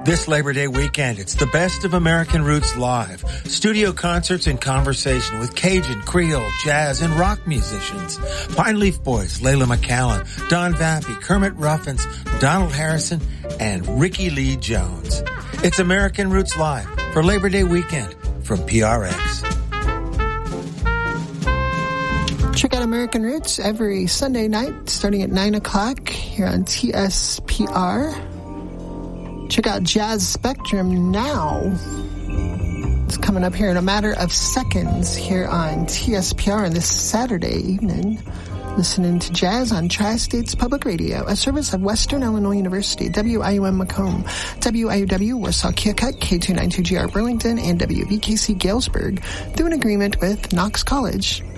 This Labor Day weekend, it's the best of American Roots live. Studio concerts and conversation with Cajun, Creole, jazz, and rock musicians. Pine Leaf Boys, Layla McAllen, Don Vappy, Kermit Ruffins, Donald Harrison, and Ricky Lee Jones. It's American Roots Live for Labor Day weekend from PRX. Check out American Roots every Sunday night starting at 9 o'clock here on TSPR. Check out Jazz Spectrum now. It's coming up here in a matter of seconds here on TSPR on this Saturday evening. Listening to jazz on Tri-States Public Radio, a service of Western Illinois University, WIUM Macomb, WIUW Warsaw Keokuk, K292GR Burlington, and WVKC Galesburg through an agreement with Knox College.